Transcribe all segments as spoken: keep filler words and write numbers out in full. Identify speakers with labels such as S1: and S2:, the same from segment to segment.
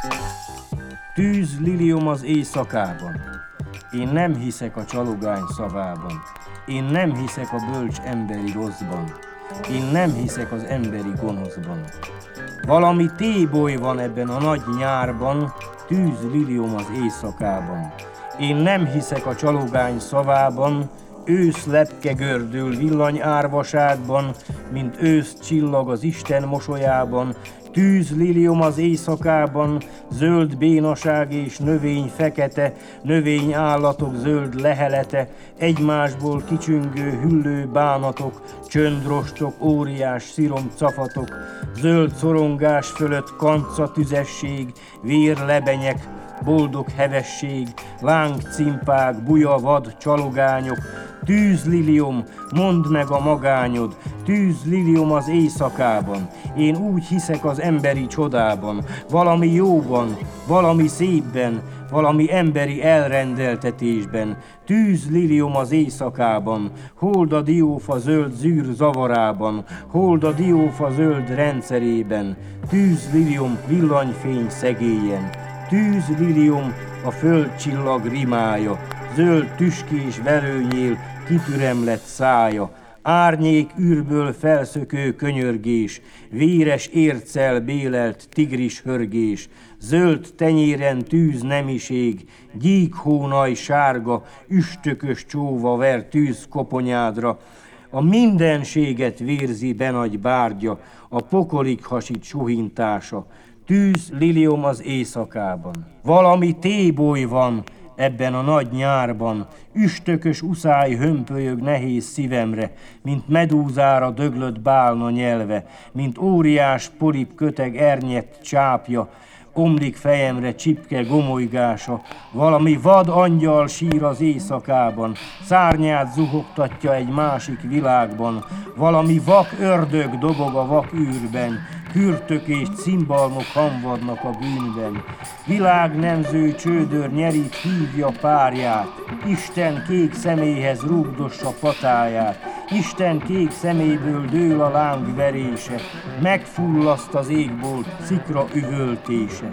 S1: Tűz liliom az éjszakában. Én nem hiszek a csalogány szavában. Én nem hiszek a bölcs emberi rosszban. Én nem hiszek az emberi gonoszban. Valami téboly van ebben a nagy nyárban, tűz liliom az éjszakában. Én nem hiszek a csalogány szavában, ősz lepke gördül villany árvaságban, mint ősz csillag az Isten mosolyában, tűz liliom az éjszakában, zöld bénaság és növény fekete, növény állatok zöld lehelete, egymásból kicsüngő hüllő bánatok, csöndrostok, óriás szirom cafatok, zöld szorongás fölött kanca tüzesség, vérlebenyek, boldog hevesség, lángcimpák, buja vad csalogányok, tűz liliom, mondd meg a magányod, tűz liliom az éjszakában. Én úgy hiszek az emberi csodában, valami jóban, valami szépben, valami emberi elrendeltetésben. Tűz liliom az éjszakában, hold a diófa zöld zűr zavarában, hold a diófa zöld rendszerében. Tűz liliom villanyfény szegélyen, tűz liliom a földcsillag rimája, zöld tüskés verőnyél kitüremlett szája, árnyék űrből felszökő könyörgés, véres érccel bélelt tigris hörgés, zöld tenyéren tűz nemiség, gyík hónaj sárga, üstökös csóva ver tűz koponyádra, a mindenséget vérzi benagy bárgya, a pokolig hasít suhintása, tűz liliom az éjszakában. Valami téboly van ebben a nagy nyárban, üstökös uszály hömpölyög nehéz szívemre, mint medúzára döglött bálna nyelve, mint óriás polip köteg ernyett csápja, omlik fejemre csipke gomolygása, valami vad angyal sír az éjszakában, szárnyát zuhogtatja egy másik világban, valami vak ördög dobog a vak űrben, kürtök és cimbalmok hamvadnak a bűnben. Világnemző csődör nyerít hívja párját, Isten kék szeméhez rúgdossa patáját, Isten kék szeméből dől a láng verése, megfullaszt az égbolt szikra üvöltése.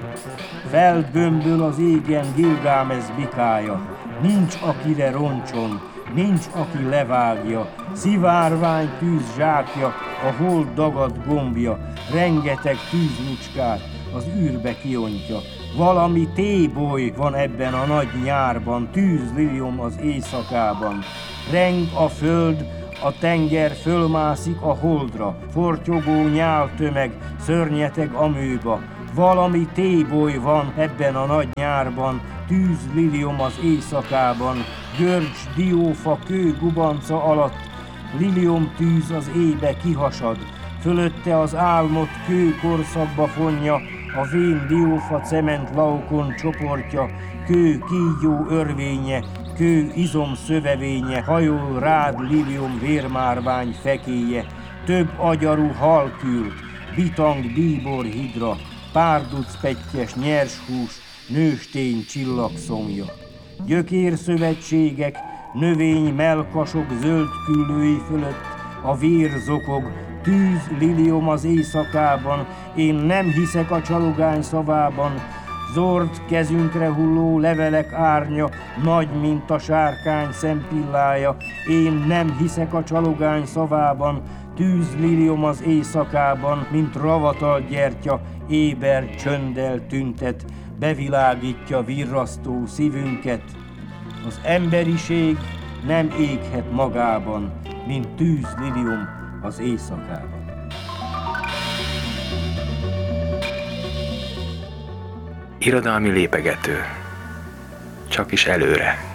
S1: Felbömböl az égen Gilgámesz bikája, nincs akire roncson, nincs aki levágja, szivárvány tűz zsákja, a hold dagad gombja, rengeteg tűzlucskát az űrbe kiontja. Valami téboly van ebben a nagy nyárban, tűz liliom az éjszakában. Reng a föld, a tenger fölmászik a holdra, fortyogó nyáltömeg, szörnyeteg amőba. Valami téboly van ebben a nagy nyárban, tűz liliom az éjszakában, görcs, diófa, kő gubanca alatt, liliom tűz az éjbe kihasad, fölötte az álmot kő korszakba fonja, a vén diófa cement laukon csoportja, kő kígyó örvénye, kő izom szövevénye, hajol rád liliom vérmárvány fekéje, több agyarú hal küld, bitang bíbor hidra, párducpettyes nyershús, nőstény csillagszomja. Gyökérszövetségek, növény melkasok zöld küllői fölött, a vér zokog, tűz liliom az éjszakában, én nem hiszek a csalogány szavában, zord kezünkre hulló levelek árnya, nagy, mint a sárkány szempillája, én nem hiszek a csalogány szavában, tűz liliom az éjszakában, mint ravatal gyertya, éber csönddel tüntet, bevilágítja virrasztó szívünket. Az emberiség nem éghet magában, mint tűz liliom az éjszakában.
S2: Irodalmi lépegető. Csak is előre.